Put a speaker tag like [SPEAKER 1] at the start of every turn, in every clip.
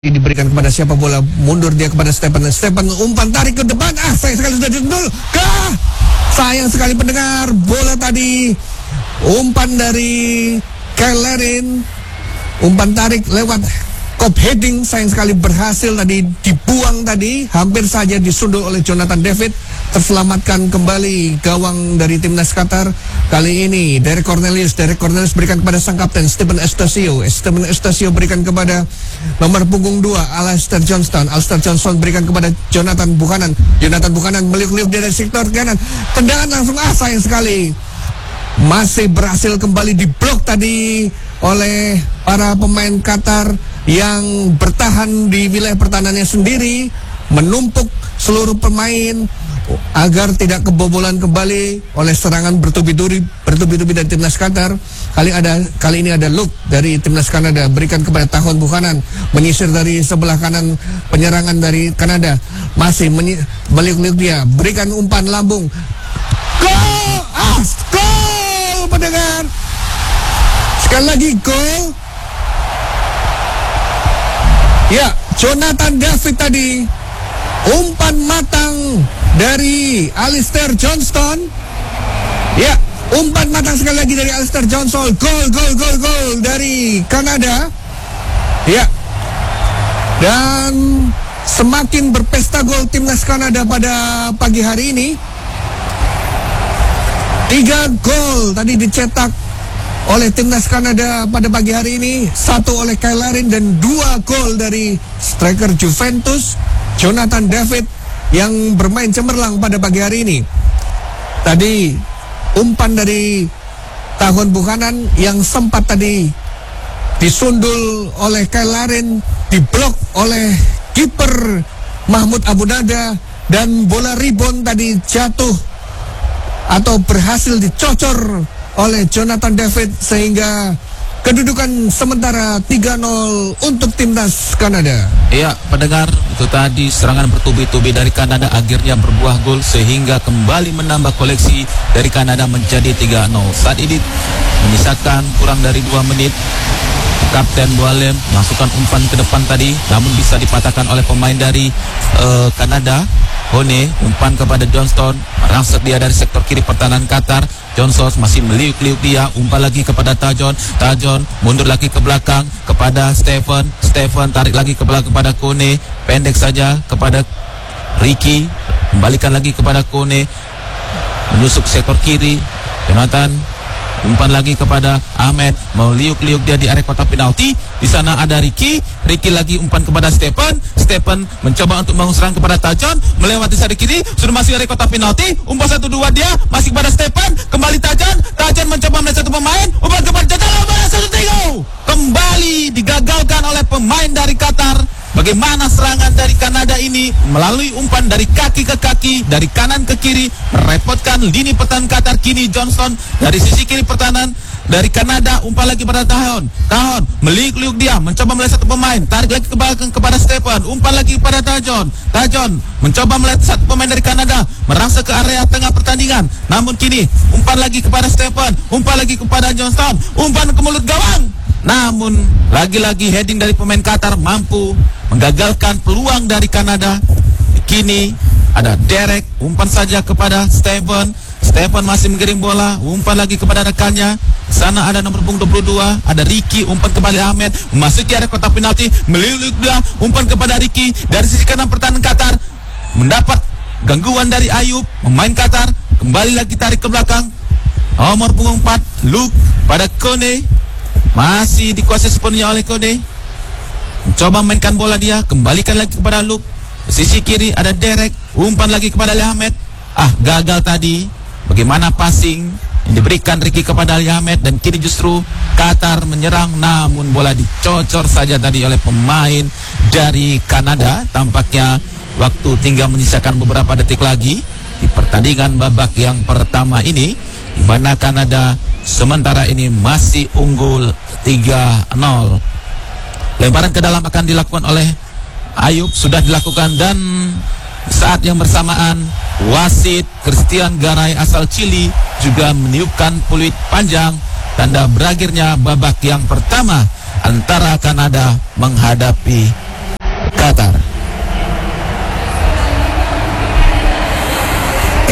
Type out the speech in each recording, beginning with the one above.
[SPEAKER 1] diberikan kepada siapa bola, mundur dia kepada Stephen umpan tarik ke depan, sayang sekali sudah ditendul, sayang sekali pendengar, bola tadi umpan dari Kyle Larin, umpan tarik lewat kop heading, sayang sekali berhasil tadi dibuang tadi, hampir saja disundul oleh Jonathan David. Terselamatkan kembali gawang dari timnas Qatar. Kali ini Derek Cornelius berikan kepada sang kapten Stephen Eustasio berikan kepada nomor punggung 2 Alistair Johnston berikan kepada Jonathan Buchanan meliuk-liuk dari sektor kanan, tendangan langsung, sayang sekali masih berhasil kembali diblok tadi oleh para pemain Qatar yang bertahan di wilayah pertahanannya sendiri, menumpuk seluruh pemain agar tidak kebobolan kembali oleh serangan bertubi-tubi dari timnas Qatar. Kali ini ada Luke dari timnas Kanada berikan kepada Tahon Buchanan, menyisir dari sebelah kanan penyerangan dari Kanada, masih meliuk-liuk dia, berikan umpan lambung, gol pendengar, sekali lagi gol. Ya, Jonathan David tadi, umpan matang dari Alistair Johnston. Ya, umpan matang sekali lagi dari Alistair Johnston. Gol dari Kanada. Ya. Dan semakin berpesta gol timnas Kanada pada pagi hari ini. 3 gol tadi dicetak oleh timnas Kanada pada pagi hari ini, 1 oleh Kyle Larin dan 2 gol dari striker Juventus Jonathan David yang bermain cemerlang pada pagi hari ini. Tadi umpan dari Tahon Buchanan yang sempat tadi disundul oleh Kyle Larin, diblok oleh kiper Mahmud Abu Nada, dan bola rebound tadi jatuh atau berhasil dicocor oleh Jonathan David sehingga kedudukan sementara 3-0 untuk timnas Kanada.
[SPEAKER 2] Iya, pendengar, itu tadi serangan bertubi-tubi dari Kanada akhirnya berbuah gol sehingga kembali menambah koleksi dari Kanada menjadi 3-0. Saat ini menyisakan kurang dari 2 menit. Kapten Boalem masukkan umpan ke depan tadi, namun bisa dipatahkan oleh pemain dari Kanada. Hone, umpan kepada Johnston, merangsek dia dari sektor kiri pertahanan Qatar. Johnson masih meliuk-liuk dia, umpan lagi kepada Tajon, mundur lagi ke belakang kepada Stephen, tarik lagi ke belakang kepada Kone, pendek saja kepada Ricky, kembalikan lagi kepada Kone, menyusup sektor kiri, Jonathan, umpan lagi kepada Ahmed, meliuk-liuk dia di area kotak penalti. Di sana ada Ricky lagi umpan kepada Stephen mencoba untuk membangun serangan kepada Tajon, melewati sari kiri, sudah masuk area kotak penalti, umpan 1-2 dia, masih kepada Stephen, kembali Tajon mencoba melihat satu pemain, umpan kepada Tajon, 1-3, kembali digagalkan oleh pemain dari Qatar. Bagaimana serangan dari Kanada ini melalui umpan dari kaki ke kaki, dari kanan ke kiri, merepotkan lini pertahanan Qatar. Kini Johnston dari sisi kiri pertahanan dari Kanada, umpan lagi pada Tahon meliuk-liuk dia, mencoba melihat satu pemain, tarik lagi ke belakang kepada Stephen, umpan lagi kepada Tajon mencoba melihat satu pemain dari Kanada, merangsek ke area tengah pertandingan, namun kini umpan lagi kepada Stephen, umpan lagi kepada Johnston, umpan ke mulut gawang, namun lagi-lagi heading dari pemain Qatar mampu menggagalkan peluang dari Kanada. Kini ada Derek, umpan saja kepada Stephen masih mengirim bola, umpan lagi kepada rekannya. Sana ada nomor punggung 22, ada Ricky, umpan kembali Ahmed, memasuki area kotak penalti, meliuk dia, umpan kepada Ricky dari sisi kanan pertahanan Qatar, mendapat gangguan dari Ayub, pemain Qatar, kembali lagi tarik ke belakang, nomor punggung 4 Luke pada Kone, masih dikuasai sepenuhnya oleh Kone, mencoba mainkan bola dia, kembalikan lagi kepada Luke. Sisi kiri ada Derek, umpan lagi kepada Ali Ahmed, gagal tadi. Bagaimana passing yang diberikan Ricky kepada Ali Ahmed, dan kini justru Qatar menyerang, namun bola dicocor saja tadi oleh pemain dari Kanada. Tampaknya waktu tinggal menyisakan beberapa detik lagi di pertandingan babak yang pertama ini, di mana Kanada sementara ini masih unggul 3-0. Lemparan ke dalam akan dilakukan oleh Ayub, sudah dilakukan, dan saat yang bersamaan wasit Christian Garay asal Chili juga meniupkan peluit panjang, tanda berakhirnya babak yang pertama antara Kanada menghadapi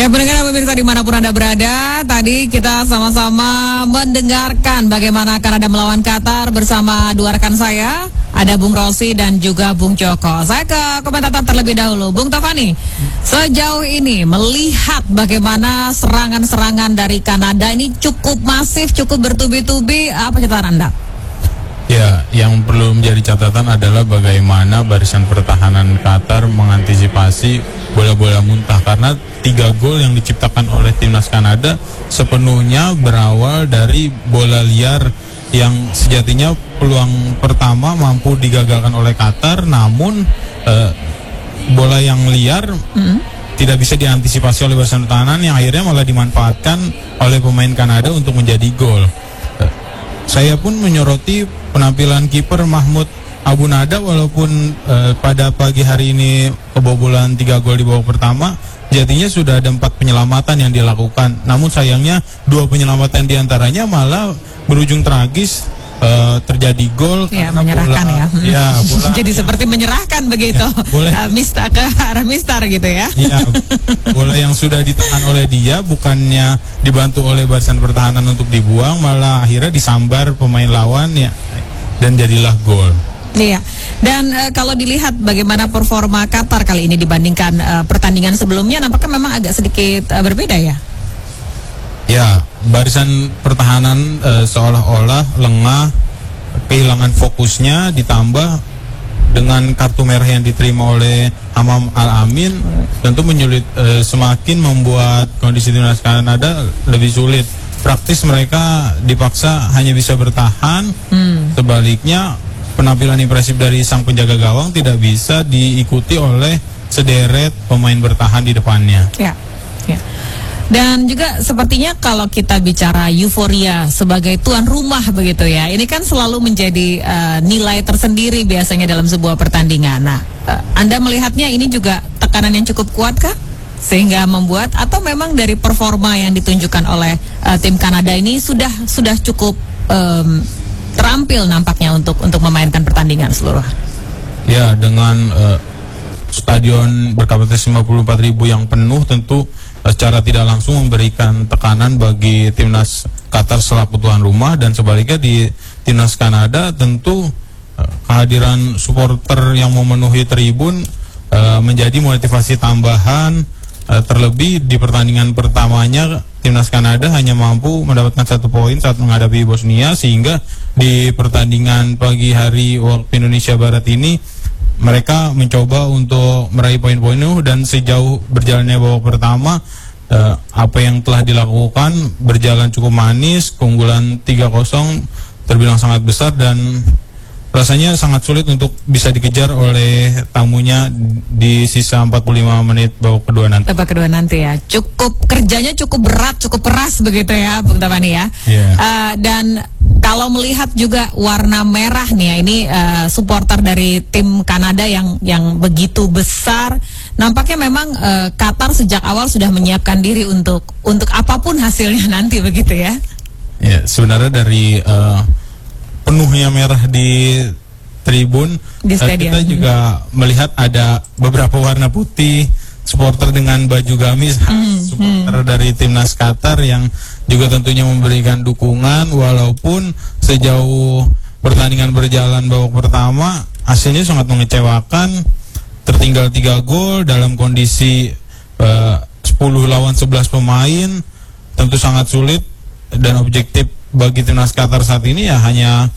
[SPEAKER 3] Ya, pendengar pemirsa dimanapun Anda berada, tadi kita sama-sama mendengarkan bagaimana Kanada melawan Qatar bersama dua rekan saya, ada Bung Rosi dan juga Bung Joko. Saya ke komentator terlebih dahulu, Bung Tofani. Sejauh ini melihat bagaimana serangan-serangan dari Kanada ini cukup masif, cukup bertubi-tubi, apa catatan Anda?
[SPEAKER 4] Ya, yang perlu menjadi catatan adalah bagaimana barisan pertahanan Qatar mengantisipasi bola-bola muntah, karena 3 gol yang diciptakan oleh timnas Kanada sepenuhnya berawal dari bola liar yang sejatinya peluang pertama mampu digagalkan oleh Qatar, namun bola yang liar tidak bisa diantisipasi oleh barisan pertahanan yang akhirnya malah dimanfaatkan oleh pemain Kanada untuk menjadi gol. Saya pun menyoroti penampilan kiper Mahmud Abu Nada, walaupun pada pagi hari ini kebobolan 3 gol di babak pertama, jadinya sudah ada 4 penyelamatan yang dilakukan. Namun sayangnya 2 penyelamatan diantaranya malah berujung tragis, terjadi gol.
[SPEAKER 3] Ya, menyerahkan bola,
[SPEAKER 4] ya. Bola,
[SPEAKER 3] jadi seperti menyerahkan begitu,
[SPEAKER 4] ya,
[SPEAKER 3] mistar ke arah mistar gitu ya.
[SPEAKER 4] Ya, bola yang sudah ditahan oleh dia bukannya dibantu oleh barisan pertahanan untuk dibuang, malah akhirnya disambar pemain lawan ya, dan jadilah gol.
[SPEAKER 3] Iya, dan kalau dilihat bagaimana performa Qatar kali ini dibandingkan pertandingan sebelumnya, nampaknya memang agak sedikit berbeda ya?
[SPEAKER 4] Ya, barisan pertahanan seolah-olah lengah, kehilangan fokusnya, ditambah dengan kartu merah yang diterima oleh Hamam Al-Amin, tentu semakin membuat kondisi timnas Kanada lebih sulit. Praktis mereka dipaksa hanya bisa bertahan, sebaliknya penampilan impresif dari sang penjaga gawang tidak bisa diikuti oleh sederet pemain bertahan di depannya.
[SPEAKER 3] Ya, ya. Dan juga sepertinya kalau kita bicara euforia sebagai tuan rumah begitu ya, ini kan selalu menjadi nilai tersendiri biasanya dalam sebuah pertandingan. Nah, Anda melihatnya ini juga tekanan yang cukup kuat kah? Sehingga membuat, atau memang dari performa yang ditunjukkan oleh tim Kanada ini sudah cukup terampil nampaknya untuk memainkan pertandingan seluruh.
[SPEAKER 4] Ya, dengan stadion berkapasitas 54.000 yang penuh, tentu secara tidak langsung memberikan tekanan bagi timnas Qatar selaku tuan rumah, dan sebaliknya di timnas Kanada tentu kehadiran supporter yang memenuhi tribun menjadi motivasi tambahan. Terlebih di pertandingan pertamanya timnas Kanada hanya mampu mendapatkan 1 poin saat menghadapi Bosnia, sehingga di pertandingan pagi hari waktu Indonesia Barat ini mereka mencoba untuk meraih poin-poin penuh, dan sejauh berjalannya babak pertama apa yang telah dilakukan berjalan cukup manis. Keunggulan 3-0 terbilang sangat besar dan rasanya sangat sulit untuk bisa dikejar oleh tamunya di sisa 45 menit babak kedua nanti.
[SPEAKER 3] Babak kedua nanti ya, kerjanya cukup berat, cukup keras begitu ya, Bung Tafani ya.
[SPEAKER 4] Yeah.
[SPEAKER 3] Dan kalau melihat juga warna merah nih ya, ini supporter dari tim Kanada yang begitu besar, nampaknya memang Qatar sejak awal sudah menyiapkan diri untuk apapun hasilnya nanti begitu ya.
[SPEAKER 4] Ya, sebenarnya dari penuhnya merah di tribun,
[SPEAKER 3] di
[SPEAKER 4] kita juga melihat ada beberapa warna putih, supporter dengan baju gamis khas supporter dari timnas Qatar yang juga tentunya memberikan dukungan, walaupun sejauh pertandingan berjalan babak pertama hasilnya sangat mengecewakan, tertinggal 3 gol dalam kondisi 10 lawan 11 pemain, tentu sangat sulit dan objektif bagi timnas Qatar saat ini ya hanya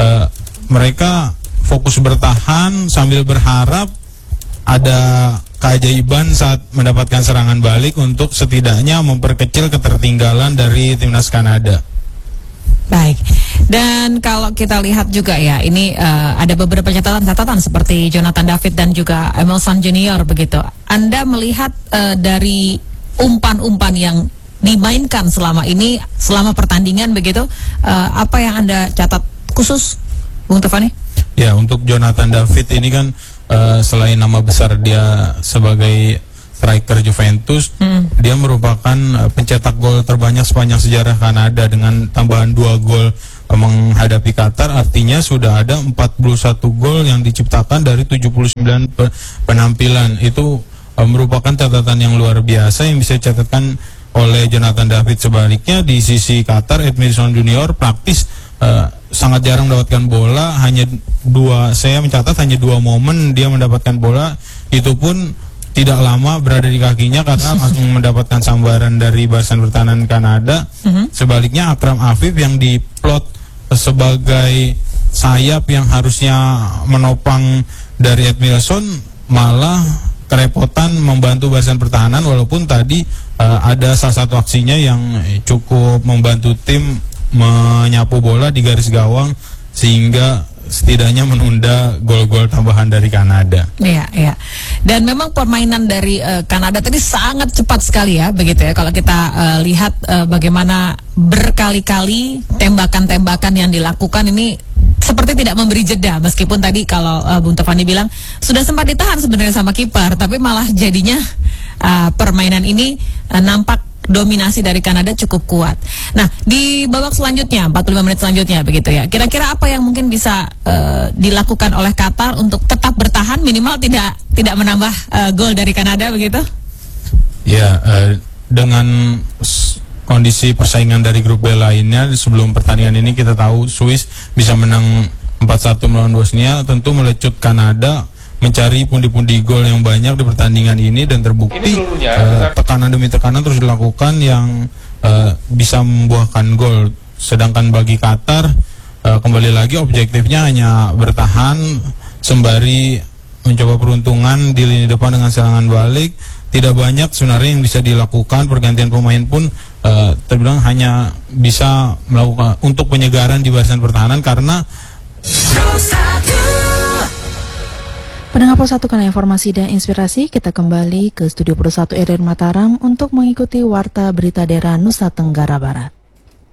[SPEAKER 4] mereka fokus bertahan sambil berharap ada keajaiban saat mendapatkan serangan balik untuk setidaknya memperkecil ketertinggalan dari timnas Kanada.
[SPEAKER 3] Baik, dan kalau kita lihat juga ya, ini ada beberapa catatan seperti Jonathan David dan juga Emerson Junior begitu. Anda melihat dari umpan-umpan yang dimainkan selama ini, selama pertandingan begitu, apa yang Anda catat khusus, Bung Tafani?
[SPEAKER 4] Ya, untuk Jonathan David ini kan selain nama besar dia sebagai striker Juventus, dia merupakan pencetak gol terbanyak sepanjang sejarah Kanada dengan tambahan 2 gol menghadapi Qatar. Artinya sudah ada 41 gol yang diciptakan dari 79 penampilan. Itu merupakan catatan yang luar biasa yang bisa dicatatkan oleh Jonathan David. Sebaliknya di sisi Qatar, Edmilson Junior praktis sangat jarang mendapatkan bola, saya mencatat hanya 2 momen dia mendapatkan bola, itu pun tidak lama berada di kakinya karena langsung mendapatkan sambaran dari barisan pertahanan Kanada. Sebaliknya Akram Afif yang diplot sebagai sayap yang harusnya menopang dari Edmilson malah kerepotan membantu barisan pertahanan, walaupun tadi ada salah satu aksinya yang cukup membantu tim menyapu bola di garis gawang sehingga setidaknya menunda gol-gol tambahan dari Kanada.
[SPEAKER 3] Iya, iya. Dan memang permainan dari Kanada tadi sangat cepat sekali ya, begitu ya. Kalau kita lihat bagaimana berkali-kali tembakan-tembakan yang dilakukan ini seperti tidak memberi jeda, meskipun tadi kalau Bung Tefani bilang sudah sempat ditahan sebenarnya sama kiper, tapi malah jadinya permainan ini nampak dominasi dari Kanada cukup kuat. Nah, di babak selanjutnya, 45 menit selanjutnya begitu ya. Kira-kira apa yang mungkin bisa dilakukan oleh Qatar untuk tetap bertahan, minimal tidak menambah gol dari Kanada begitu?
[SPEAKER 4] Ya, dengan kondisi persaingan dari grup B lainnya sebelum pertandingan ini kita tahu Swiss bisa menang 4-1 melawan Bosnia, tentu melecut Kanada mencari pundi-pundi gol yang banyak di pertandingan ini, dan terbukti tekanan demi tekanan terus dilakukan yang bisa membuahkan gol. Sedangkan bagi Qatar kembali lagi objektifnya hanya bertahan sembari mencoba peruntungan di lini depan dengan serangan balik. Tidak banyak sebenarnya yang bisa dilakukan, pergantian pemain pun terbilang hanya bisa melakukan untuk penyegaran di barisan pertahanan karena
[SPEAKER 5] Pendengar Pro 1, karena informasi dan inspirasi, kita kembali ke Studio Pro 1 RRI Mataram untuk mengikuti Warta Berita Daerah Nusa Tenggara Barat.